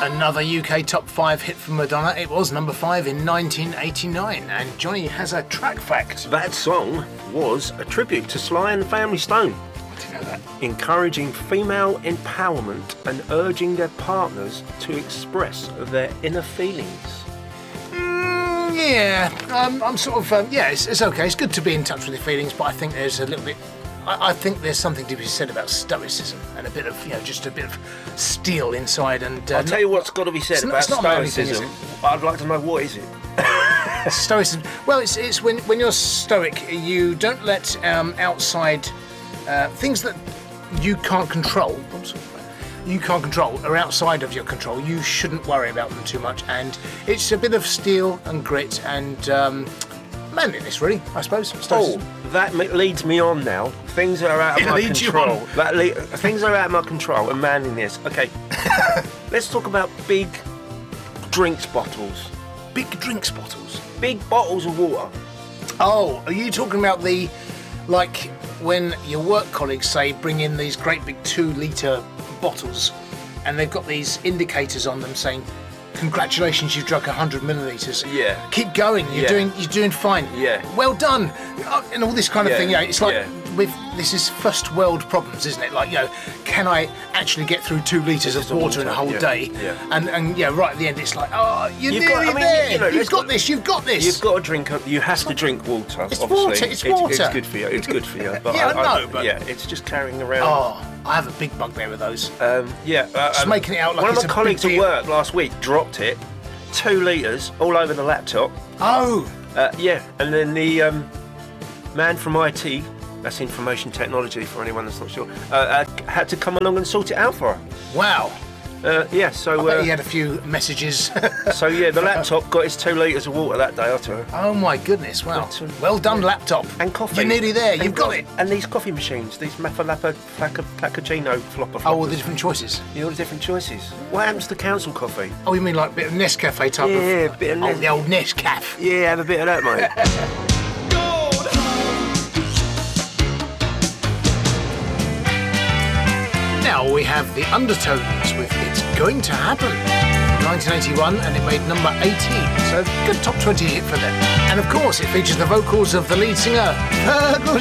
Another UK top 5 hit from Madonna. It was number 5 in 1989. And Johnny has a track fact. That song was a tribute to Sly and the Family Stone, I didn't know that. encouraging female empowerment and urging their partners to express their inner feelings. I'm sort of, it's okay. It's good to be in touch with your feelings, but I think there's a little bit... I think there's something to be said about stoicism and a bit of, just a bit of steel inside. And I'll tell you what's got to be said about stoicism. I'd like to know, what is it? Stoicism. Well, it's when you're stoic, you don't let outside things that you can't control. You can't control are outside of your control. You shouldn't worry about them too much, and it's a bit of steel and grit and manliness, really, I suppose. Stoicism. Oh, that leads me on now. Things that are out of my control. Things that are out of my control and manliness. Okay, let's talk about big drinks bottles. Big drinks bottles. Big bottles of water. Oh, are you talking about like when your work colleagues say bring in these great big 2-litre bottles, and they've got these indicators on them saying, "Congratulations, you've drunk 100 millilitres. Yeah. Keep going. You're doing fine. Yeah. Well done," and all this kind of thing. It's like Yeah. this is first world problems, isn't it? Like, can I actually get through 2 litres of water in a whole day? Yeah. And right at the end, it's like, oh, you're nearly there. You've got this. You've got this. You've got to drink. You have to drink water. It's obviously. water. It's water. It's good for you. It's good for you. But Yeah, I know, but- it's just carrying around. Oh, I have a big bugbear with those. Just making it out like one of it's my a colleagues big at deal. work last week dropped it, 2 litres all over the laptop. Oh, And then the man from IT, that's information technology for anyone that's not sure, had to come along and sort it out for her. wow. So I bet he had a few messages. the laptop got his 2 litres of water that day, I tell you. Oh my goodness, wow. But, Well done, laptop. And coffee. You're nearly there, And you've got it. And these coffee machines, these Maffalappa Placagino flopper. Oh, all the different choices. All the different choices. What happens to council coffee? Oh, you mean like a bit of Nescafe type of... Yeah, a bit of Oh, the old Nescaf. Yeah, have a bit of that, mate. Now we have the Undertones with It's Going to Happen from 1981, and it made number 18, so good top 20 hit for them. And of course it features the vocals of the lead singer, Fergal